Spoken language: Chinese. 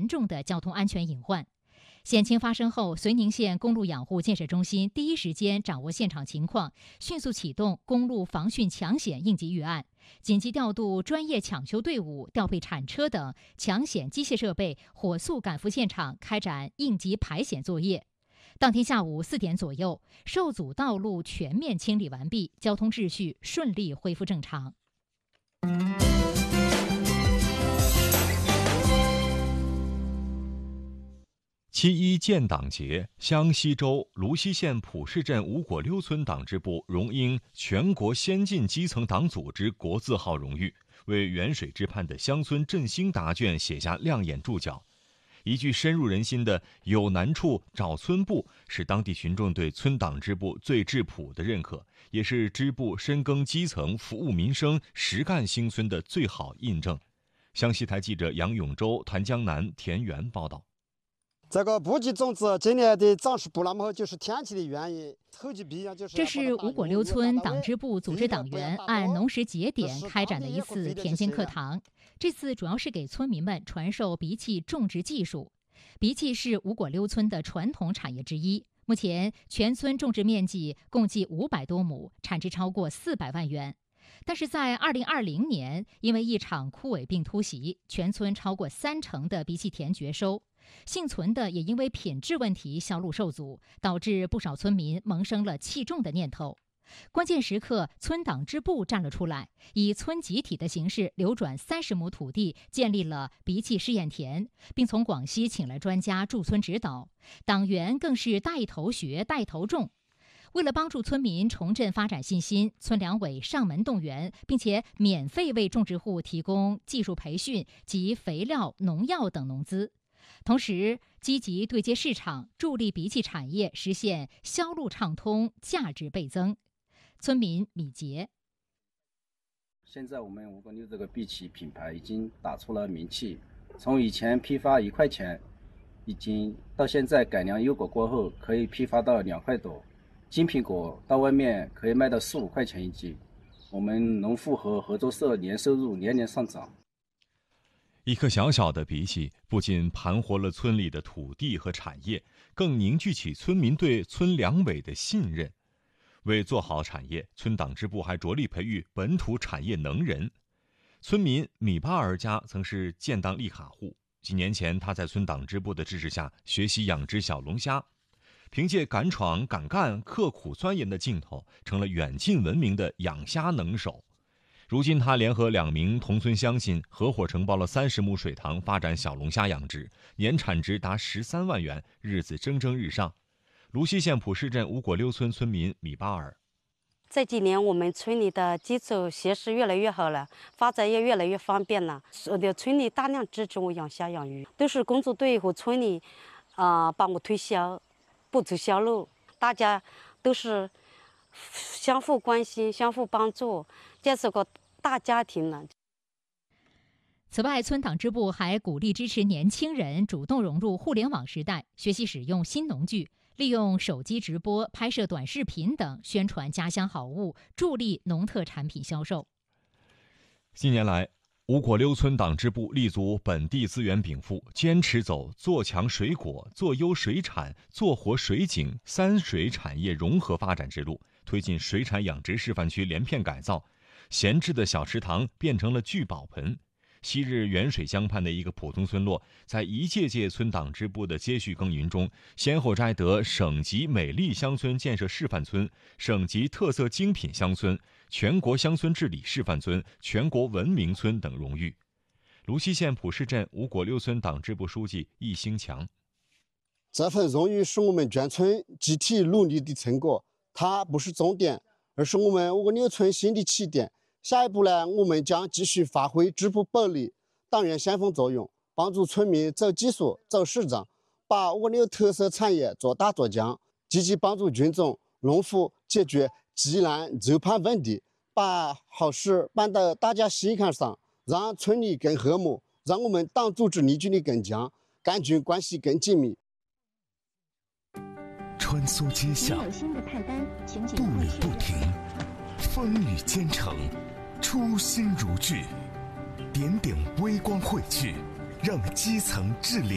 重的交通安全隐患。险情发生后，绥宁县公路养护建设中心第一时间掌握现场情况，迅速启动公路防汛抢险应急预案，紧急调度专业抢修队伍、调配铲车等抢险机械设备，火速赶赴现场开展应急排险作业。当天下午4点左右，受阻道路全面清理完毕，交通秩序顺利恢复正常。 7.1建党节，湘西州芦溪县普市镇五果溜村党支部荣膺全国先进基层党组织国字号荣誉，为原水之畔的乡村振兴答卷写下亮眼注脚。一句深入人心的“有难处找村部”，是当地群众对村党支部最质朴的认可，也是支部深耕基层、服务民生、实干兴村的最好印证。湘西台记者杨永洲、谭江南、田园报道。 这个布季种子今年的长势不那么好，就是天气的原因。 这是五果溜村党支部组织党员按农时节点开展的一次田间课堂。这次主要是给村民们传授荸荠种植技术。荸荠是五果溜村的传统产业之一，目前全村种植面积共计500多亩，产值超过400万元。但是在2020年，因为一场枯萎病突袭，全村超过30%的荸荠田绝收。幸存的也因为品质问题销路受阻，导致不少村民萌生了弃种的念头。关键时刻，村党支部站了出来，以村集体的形式流转30亩土地，建立了荸荠试验田，并从广西请来专家驻村指导。党员更是带头学、带头种。为了帮助村民重振发展信心，村两委上门动员，并且免费为种植户提供技术培训及肥料、农药等农资。同时，积极对接市场，助力荸荠产业实现销路畅通、价值倍增。村民米杰： 现在我们五果溜这个荸荠品牌已经打出了名气，从以前批发1块钱，已经到现在改良优果过后可以批发到2块多，金苹果到外面可以卖到4、5块钱一斤。我们农户和合作社年收入年年上涨。 一颗小小的荸荠不仅盘活了村里的土地和产业，更凝聚起村民对村两委的信任。为做好产业，村党支部还着力培育本土产业能人。村民米巴尔家曾是建档利卡户，几年前他在村党支部的支持下学习养殖小龙虾，凭借敢闯敢干、刻苦钻研的劲头，成了远近闻名的养虾能手。如今他联合2名同村乡亲，合伙承包了30亩水塘，发展小龙虾养殖，年产值达13万元，日子蒸蒸日上。芦溪县普市镇五果溜村村民米巴尔： 这几年我们村里的基础设施越来越好了，发展也越来越方便了。村里大量支持我养虾养鱼，都是工作队和村里帮我推销，不走销路，大家都是相互关心、相互帮助，建设个大家庭了。 此外，村党支部还鼓励支持年轻人主动融入互联网时代，学习使用新农具，利用手机直播、拍摄短视频等宣传家乡好物，助力农特产品销售。 近年来，五果溜村党支部立足本地资源禀赋，坚持走做强水果、做优水产、做活水井3水产业融合发展之路，推进水产养殖示范区连片改造，闲置的小池塘变成了聚宝盆。昔日原水江畔的一个普通村落，在一届届村党支部的接续耕耘中，先后摘得省级美丽乡村建设示范村、省级特色精品乡村、全国乡村治理示范村、全国文明村等荣誉。芦溪县普市镇五果溜村党支部书记易兴强： 这份荣誉是我们全村集体努力的成果，它不是终点，而是我们五果溜村新的起点。下一步呢，我们将继续发挥支部本领、党员先锋作用，帮助村民走技术、走市场，把五果溜特色产业做大做强，积极帮助群众、农户解决急难愁盼问题，把好事办到大家心坎上，让村里更和睦，让我们党组织凝聚力更强，干军关系更紧密。 穿梭街巷，步履不停，风雨兼程，初心如炬，点点微光汇聚，让基层治理